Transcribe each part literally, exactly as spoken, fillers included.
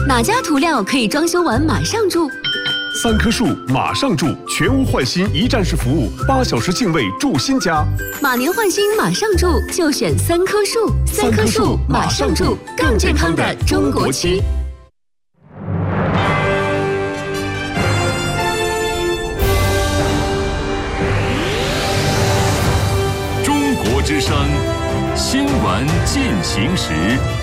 哪家涂料可以装修完马上住？ 三棵树马上住，全屋换新一站式服务，八小时净位住新家。 马年换新马上住，就选三棵树。三棵树马上住，更健康的中国区。 中国之声新闻进行时。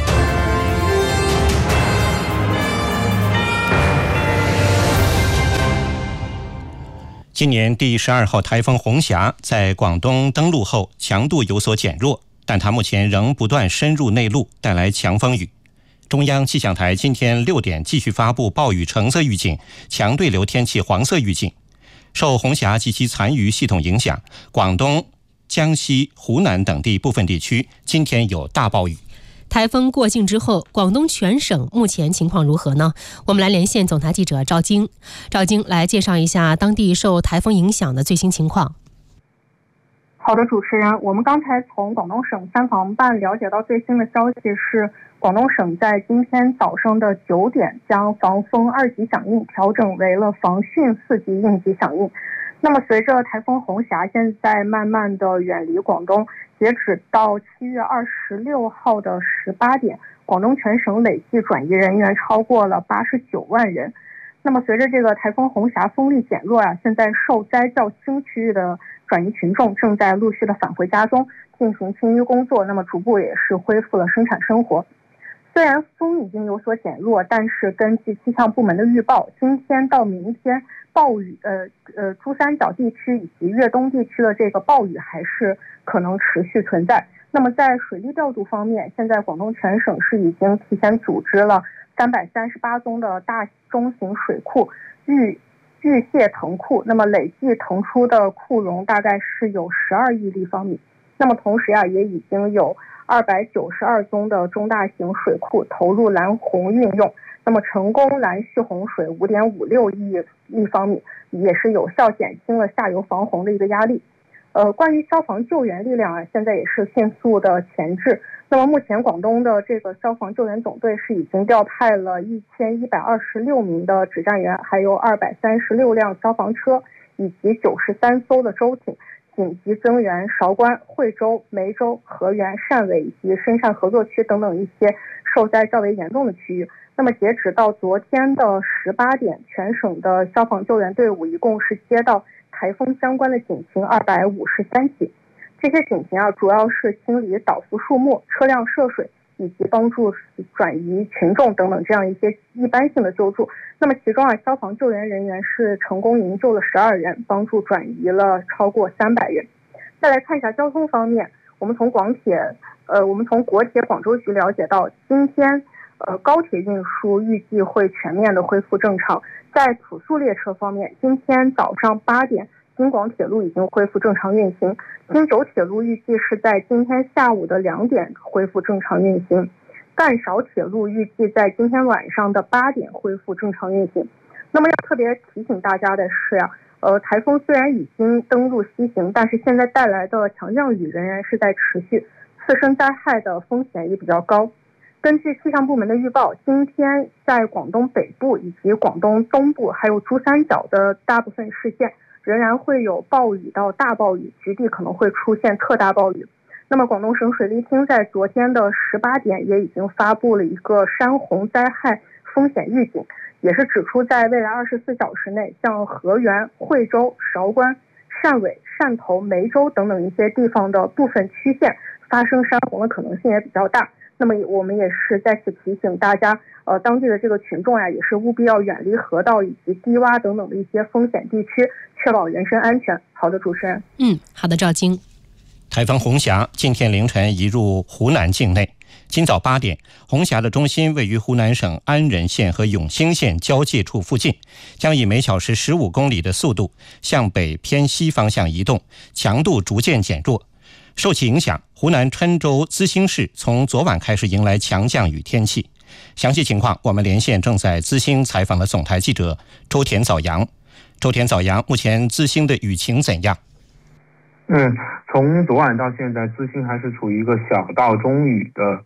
今年第十二号台风红霞在广东登陆后强度有所减弱，但它目前仍不断深入内陆，带来强风雨。中央气象台今天六点继续发布暴雨橙色预警、强对流天气黄色预警。受红霞及其残余系统影响，广东、江西、湖南等地部分地区今天有大暴雨。 台风过境之后，广东全省目前情况如何呢？我们来连线总台记者赵晶。赵晶来介绍一下当地受台风影响的最新情况。 好的，主持人，我们刚才从广东省三防办了解到最新的消息是，广东省在今天早上的九点将防风二级响应调整为了防汛四级应急响应。那么随着台风红霞现在慢慢的远离广东，截止到七月二十六号的十八点，广东全省累计转移人员超过了八十九万人。那么随着这个台风红霞风力减弱啊，现在受灾较轻区域的转移群众正在陆续的返回家中进行清淤工作，那么逐步也是恢复了生产生活。虽然风已经有所减弱，但是根据气象部门的预报，今天到明天暴雨呃呃珠三角地区以及粤东地区的这个暴雨还是可能持续存在。那么在水利调度方面，现在广东全省是已经提前组织了三百三十八宗的大中型水库预预泄腾库，那么累计腾出的库容大概是有十二亿立方米。那么同时啊，也已经有二百九十二宗的中大型水库投入拦洪运用，那么成功拦蓄洪水 五点五六亿立方米，也是有效减轻了下游防洪的一个压力。呃，关于消防救援力量啊，现在也是迅速的前置。那么目前广东的这个消防救援总队是已经调派了一千一百二十六名的指战员，还有二百三十六辆消防车，以及九十三艘的舟艇，紧急增援韶关、惠州、梅州、河源、汕尾以及深汕合作区等等一些受灾较为严重的区域。那么截止到昨天的十八点，全省的消防救援队伍一共是接到台风相关的警情二百五十三起。这些警情啊，主要是清理倒伏树木、车辆涉水以及帮助转移群众等等这样一些一般性的救助。那么其中啊，消防救援人员是成功营救了十二人，帮助转移了超过三百人。再来看一下交通方面，我们从广铁呃，我们从国铁广州局了解到，今天呃高铁运输预计会全面的恢复正常。在普速列车方面，今天早上八点，京广铁路已经恢复正常运行，京九铁路预计是在今天下午的两点恢复正常运行，赣韶铁路预计在今天晚上的八点恢复正常运行。那么要特别提醒大家的是呀、啊，呃，台风虽然已经登陆西行，但是现在带来的强降雨仍然是在持续，次生灾害的风险也比较高。根据气象部门的预报，今天在广东北部以及广东东部还有珠三角的大部分市县仍然会有暴雨到大暴雨，局地可能会出现特大暴雨。那么广东省水利厅在昨天的十八点也已经发布了一个山洪灾害风险预警，也是指出在未来二十四小时内，像河源、惠州、韶关、汕尾、汕头、梅州等等一些地方的部分区县发生山洪的可能性也比较大。那么我们也是再次提醒大家，呃，当地的这个群众呀，也是务必要远离河道以及低洼等等的一些风险地区，确保人身安全。好的，主持人。 嗯，好的，赵晶。 台风红霞今天凌晨移入湖南境内。今早八点，红霞的中心位于湖南省安仁县和永兴县交界处附近，将以每小时十五公里的速度向北偏西方向移动，强度逐渐减弱。受其影响，湖南郴州资兴市从昨晚开始迎来强降雨天气。详细情况，我们连线正在资兴采访的总台记者周田早阳。周田早阳，目前资兴的雨情怎样？ 嗯，从昨晚到现在，资兴还是处于一个小到中雨的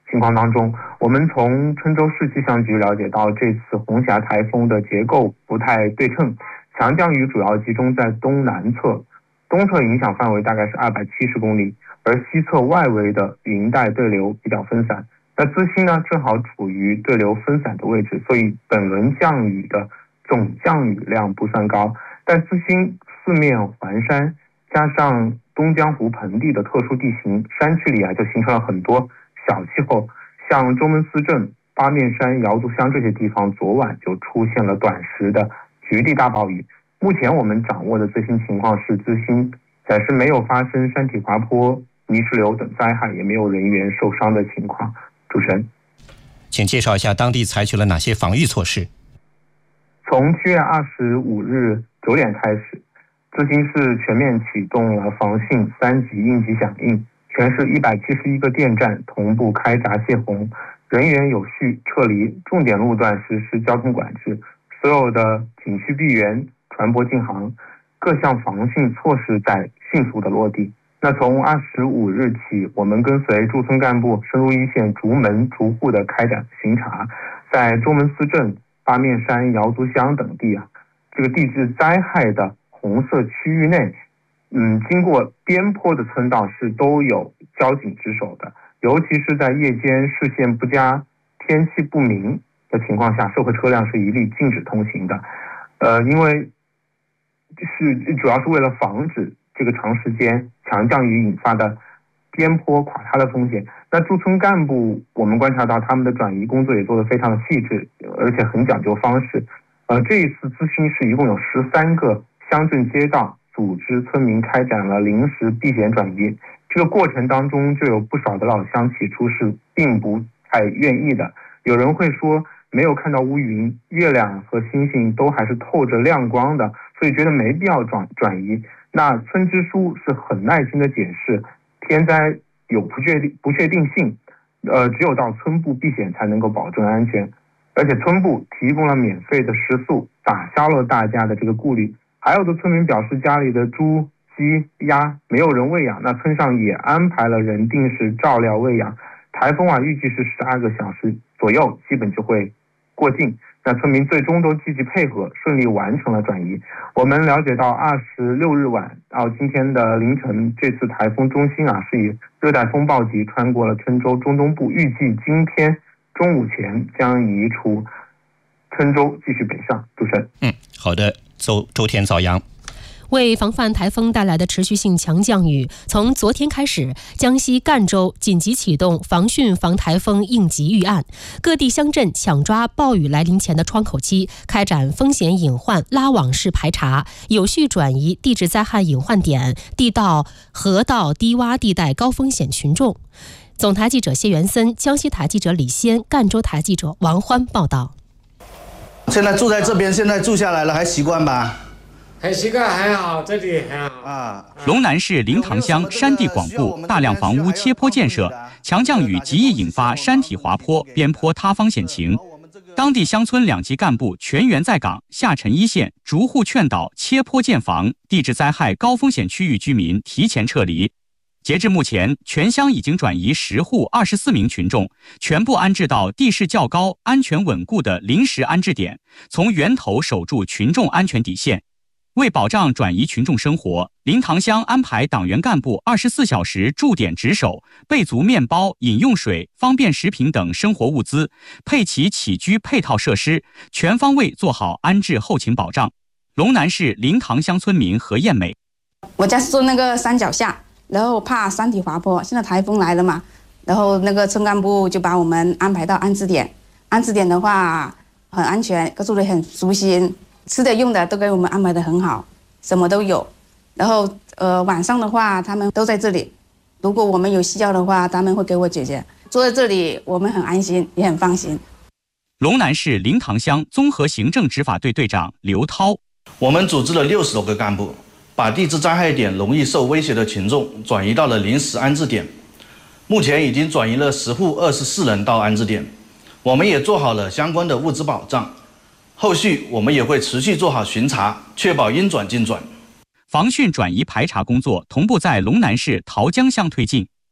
情况当中，我们从郴州市气象局了解到，这次红霞台风的结构不太对称，强降雨主要集中在东南侧，东侧影响范围大概是二百七十公里，而西侧外围的云带对流比较分散。那资兴呢，正好处于对流分散的位置，所以本轮降雨的总降雨量不算高。但资兴四面环山，加上东江湖盆地的特殊地形，山区里啊就形成了很多小气候，像周门司镇、八面山、瑶族乡这些地方，昨晚就出现了短时的局地大暴雨。目前我们掌握的最新情况是，资兴暂时没有发生山体滑坡、泥石流等灾害，也没有人员受伤的情况。主持人， 请介绍一下当地采取了哪些防御措施？ 从七月二十五日九点开始，资兴市全面启动了防汛三级应急响应，全市一百七十一个电站同步开闸泄洪，人员有序撤离，重点路段实施交通管制，所有的景区闭园、船舶禁航，各项防汛措施在迅速的落地。那从二十五日起，我们跟随驻村干部深入一线，逐门逐户的开展巡查，在周门司镇、八面山、瑶族乡等地啊，这个地质灾害的红色区域内，嗯，经过边坡的村道是都有交警值守的，尤其是在夜间视线不佳、天气不明的情况下，社会车辆是一律禁止通行的。呃，因为是主要是为了防止这个长时间强降雨引发的边坡垮塌的风险。那驻村干部我们观察到他们的转移工作也做得非常的细致，而且很讲究方式。呃，这一次资兴市一共有十三个乡镇街道组织村民开展了临时避险转移，这个过程当中就有不少的老乡起初是并不太愿意的。有人会说没有看到乌云，月亮和星星都还是透着亮光的，所以觉得没必要转转移。那村支书是很耐心的解释，天灾有不确定不确定性，呃，只有到村部避险才能够保证安全，而且村部提供了免费的食宿，打消了大家的这个顾虑。还有的村民表示家里的猪、鸡、鸭没有人喂养，那村上也安排了人定时照料喂养。台风啊，预计是十二个小时左右，基本就会过境。那村民最终都积极配合，顺利完成了转移。我们了解到，二十六日晚到今天的凌晨，这次台风中心啊是以热带风暴级穿过了郴州中东部，预计今天中午前将移出郴州，继续北上。主持人， 嗯，好的，周周天早阳。 为防范台风带来的持续性强降雨，从昨天开始，江西赣州紧急启动防汛防台风应急预案，各地乡镇抢抓暴雨来临前的窗口期，开展风险隐患拉网式排查，有序转移地质灾害隐患点、地道、河道低洼地带高风险群众。总台记者谢元森，江西台记者李先，赣州台记者王欢报道。 现在住在这边，现在住下来了，还习惯吧？ 还习惯还好，这里还好啊。 龙南市灵塘乡山地广布，大量房屋切坡建设，强降雨极易引发山体滑坡、边坡塌方险情。当地乡村两级干部全员在岗，下沉一线，逐户劝导切坡建房，地质灾害高风险区域居民提前撤离。截至目前，全乡已经转移十户二十四名群众，全部安置到地势较高、安全稳固的临时安置点，从源头守住群众安全底线。为保障转移群众生活，灵塘乡安排党员干部二十四小时驻点值守，备足面包、饮用水、方便食品等生活物资，配齐起居配套设施，全方位做好安置后勤保障。龙南市灵塘乡村民何艳美： 我家是住那个山脚下，然后怕山体滑坡，现在台风来了嘛，然后那个村干部就把我们安排到安置点，安置点的话很安全，住得很舒心。吃的用的都给我们安排得很好，什么都有。然后呃晚上的话他们都在这里，如果我们有需要的话他们会给我解决。坐在这里我们很安心也很放心。 龙南市灵塘乡综合行政执法队队长刘涛： 我们组织了六十多个干部，把地质灾害点容易受威胁的群众转移到了临时安置点，目前已经转移了十户二十四人到安置点，我们也做好了相关的物资保障。后续我们也会持续做好巡查，确保应转尽转。 防汛转移排查工作同步在龙南市桃江乡推进。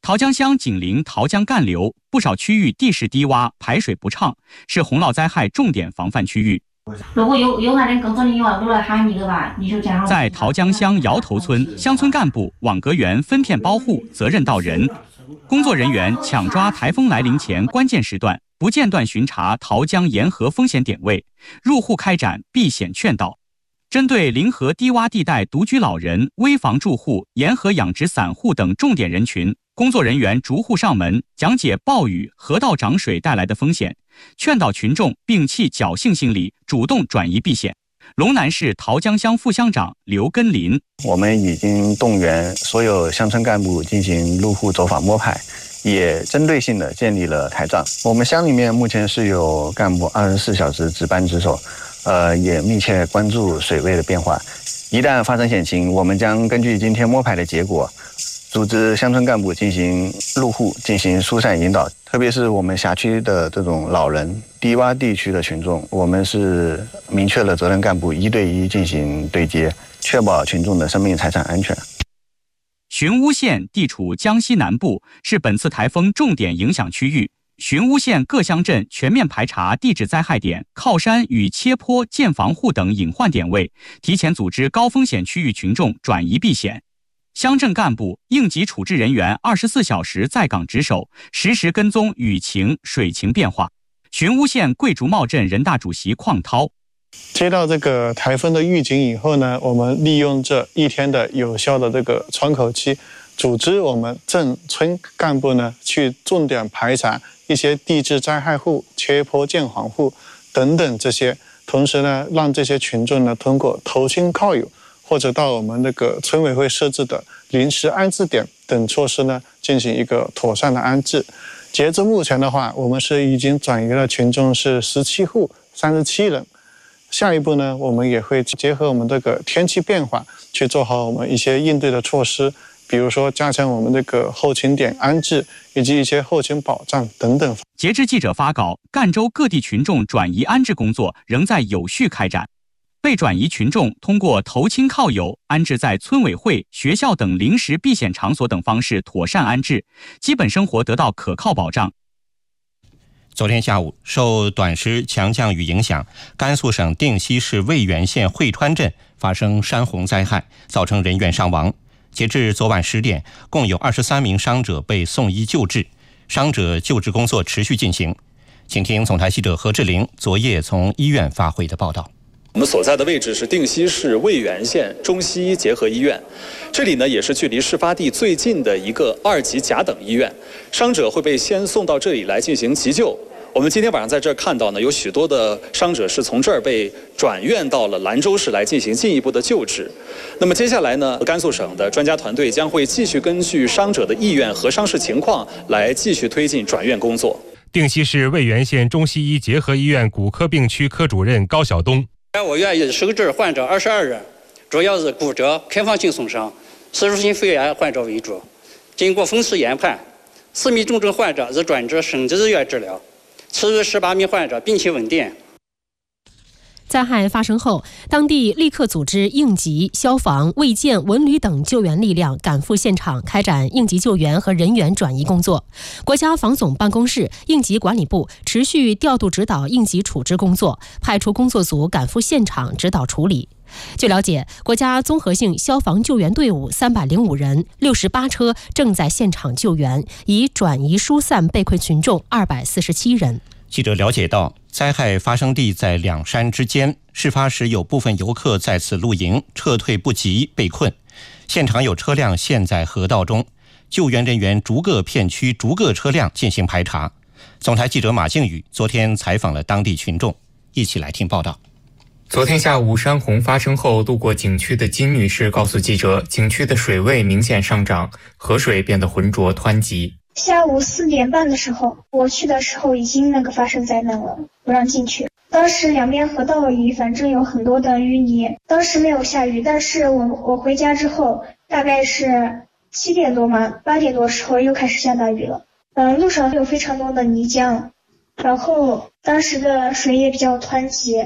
桃江乡紧邻桃江干流，不少区域地势低洼，排水不畅，是洪涝灾害重点防范区域。 如果有有俺的工作人员过来喊你的吧，你就这样。 在桃江乡摇头村，乡村干部网格员分片包户，责任到人。工作人员抢抓台风来临前关键时段，不间断巡查桃江沿河风险点位，入户开展避险劝导。针对临河低洼地带独居老人、危房住户、沿河养殖散户等重点人群，工作人员逐户上门讲解暴雨、河道涨水带来的风险，劝导群众摒弃侥幸心理，主动转移避险。龙南市桃江乡副乡长刘根林， 我们已经动员所有乡村干部进行入户走访摸排，也针对性的建立了台账。我们乡里面目前是有干部二十四小时值班值守，呃，也密切关注水位的变化。一旦发生险情，我们将根据今天摸排的结果，组织乡村干部进行入户进行疏散引导，特别是我们辖区的这种老人、低洼地区的群众，我们是明确了责任干部一对一进行对接，确保群众的生命财产安全。 寻乌县地处江西南部，是本次台风重点影响区域。寻乌县各乡镇全面排查地质灾害点、靠山与切坡建房户等隐患点位，提前组织高风险区域群众转移避险。乡镇干部、应急处置人员二十四小时在岗值守，实时跟踪雨情、水情变化。寻乌县桂竹茂镇人大主席邝涛， 接到这个台风的预警以后呢，我们利用这一天的有效的这个窗口期，组织我们镇村干部呢去重点排查一些地质灾害户、切坡建房户等等这些，同时呢，让这些群众呢通过投亲靠友，或者到我们那个村委会设置的临时安置点等措施呢，进行一个妥善的安置。截至目前的话，我们是已经转移了群众是十七户三十七人。下一步呢，我们也会结合我们这个天气变化，去做好我们一些应对的措施，比如说加强我们这个后勤点安置以及一些后勤保障等等。 截至记者发稿，赣州各地群众转移安置工作仍在有序开展。被转移群众通过投亲靠友、安置在村委会、学校等临时避险场所等方式妥善安置，基本生活得到可靠保障。 昨天下午，受短时强降雨影响，甘肃省定西市渭源县会川镇发生山洪灾害，造成人员伤亡。截至昨晚十点，共有二十三名伤者被送医救治，伤者救治工作持续进行。请听总台记者何志玲昨夜从医院发回的报道。 我们所在的位置是定西市渭源县中西医结合医院，这里呢也是距离事发地最近的一个二级甲等医院。伤者会被先送到这里来进行急救。我们今天晚上在这儿看到呢，有许多的伤者是从这儿被转院到了兰州市来进行进一步的救治。那么接下来呢，甘肃省的专家团队将会继续根据伤者的意愿和伤势情况来继续推进转院工作。 定西市渭源县中西医结合医院骨科病区科主任高晓东。 我院已收治患者二十二人，主要是骨折、开放性损伤、侵入性肺炎患者为主。经过分时研判，四名重症患者已转至省级医院治疗，其余十八名患者病情稳定。 灾害发生后，当地立刻组织应急、消防、卫健、文旅等救援力量赶赴现场，开展应急救援和人员转移工作。国家防总办公室、应急管理部持续调度指导应急处置工作，派出工作组赶赴现场指导处理。据了解，国家综合性消防救援队伍三百零五人，六十八车正在现场救援，已转移疏散被困群众二百四十七人。 记者了解到，灾害发生地在两山之间，事发时有部分游客在此露营，撤退不及被困，现场有车辆陷在河道中，救援人员逐个片区、逐个车辆进行排查。总台记者马靖宇昨天采访了当地群众，一起来听报道。 昨天下午山洪发生后，路过景区的金女士告诉记者，景区的水位明显上涨，河水变得浑浊湍急。 下午四点半的时候，我去的时候已经那个发生灾难了，不让进去。当时两边河道里反正有很多的淤泥，当时没有下雨，但是我我回家之后大概是七点多嘛，八点多时候又开始下大雨了。嗯，路上有非常多的泥浆，然后当时的水也比较湍急，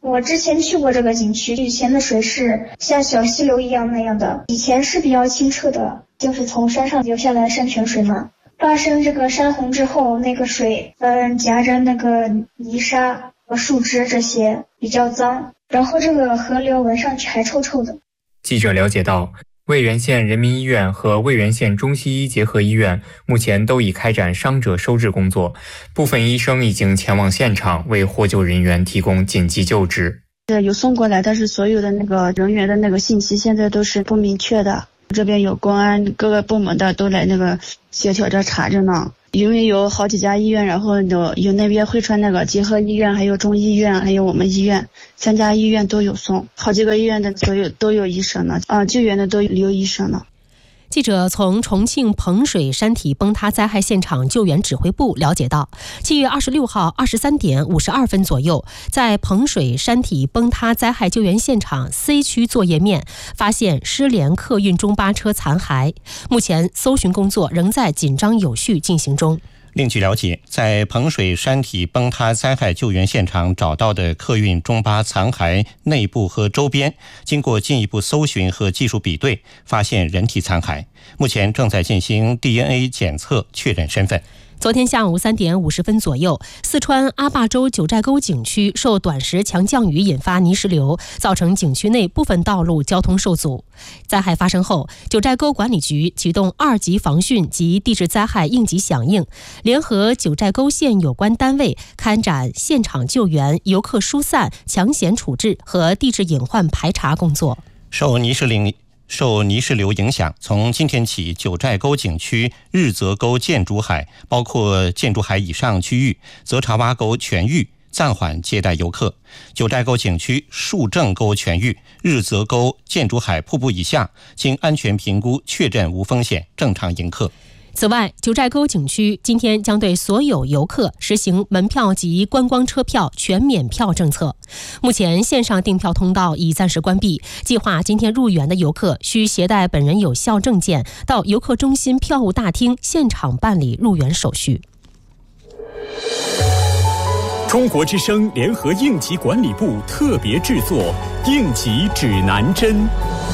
我之前去过这个景区，以前的水是像小溪流一样那样的，以前是比较清澈的，就是从山上流下来的山泉水嘛。发生这个山洪之后，那个水嗯夹着那个泥沙和树枝这些比较脏，然后这个河流闻上去还臭臭的。 记者了解到，魏源县人民医院和魏源县中西医结合医院目前都已开展伤者收治工作，部分医生已经前往现场为获救人员提供紧急救治。 有送过来，但是所有的那个人员的那个信息现在都是不明确的。这边有公安各个部门的都来那个协调着查着呢，因为有好几家医院，然后有有那边汇川那个结合医院，还有中医院，还有我们医院，三家医院都有送，好几个医院的所有都有医生呢，啊，救援的都有医生呢。 记者从重庆彭水山体崩塌灾害现场救援指挥部了解到，七月二十六号二十三点五十二分左右，在彭水山体崩塌灾害救援现场 C 区作业面发现失联客运中巴车残骸，目前搜寻工作仍在紧张有序进行中。 另据了解，在彭水山体崩塌灾害救援现场找到的客运中巴残骸内部和周边，经过进一步搜寻和技术比对，发现人体残骸，目前正在进行 D N A 检测确认身份。 昨天下午三点五十分左右，四川阿坝州九寨沟景区受短时强降雨引发泥石流，造成景区内部分道路交通受阻。灾害发生后，九寨沟管理局启动二级防汛及地质灾害应急响应，联合九寨沟县有关单位开展现场救援、游客疏散、抢险处置和地质隐患排查工作。 受泥石流受泥石流影响，从今天起，九寨沟景区日泽沟建筑海（包括建筑海以上区域）、泽查洼沟全域暂缓接待游客；九寨沟景区树正沟全域、日泽沟建筑海瀑布以下，经安全评估确认无风险，正常迎客。 此外，九寨沟景区今天将对所有游客实行门票及观光车票全免票政策。目前线上订票通道已暂时关闭，计划今天入园的游客需携带本人有效证件到游客中心票务大厅现场办理入园手续。 中国之声联合应急管理部特别制作应急指南针。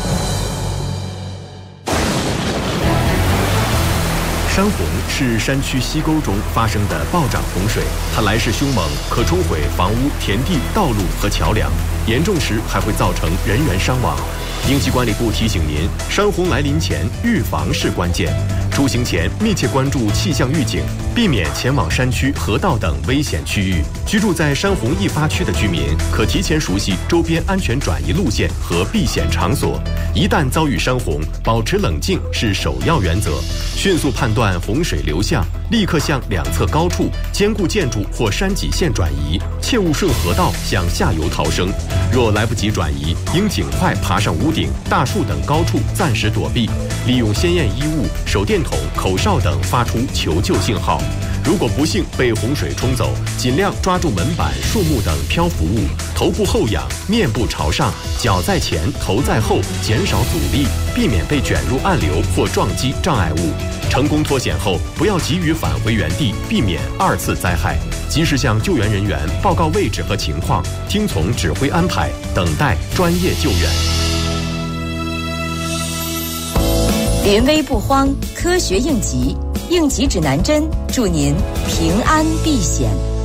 山洪是山区溪沟中发生的暴涨洪水，它来势凶猛，可冲毁房屋、田地、道路和桥梁，严重时还会造成人员伤亡。应急管理部提醒您，山洪来临前预防是关键，出行前密切关注气象预警，避免前往山区、河道等危险区域。居住在山洪易发区的居民可提前熟悉周边安全转移路线和避险场所，一旦遭遇山洪，保持冷静是首要原则，迅速判断洪水流向，立刻向两侧高处、坚固建筑或山脊线转移，切勿顺河道向下游逃生。若来不及转移，应尽快爬上屋顶、大树等高处暂时躲避，利用鲜艳衣物、手电筒、口哨等发出求救信号。如果不幸被洪水冲走，尽量抓住门板、树木等漂浮物，头部后仰，面部朝上，脚在前，头在后，减少阻力，避免被卷入暗流或撞击障碍物。成功脱险后，不要急于返回原地，避免二次灾害。及时向救援人员报告位置和情况，听从指挥安排，等待专业救援。 临危不慌，科学应急，应急指南针，祝您平安避险。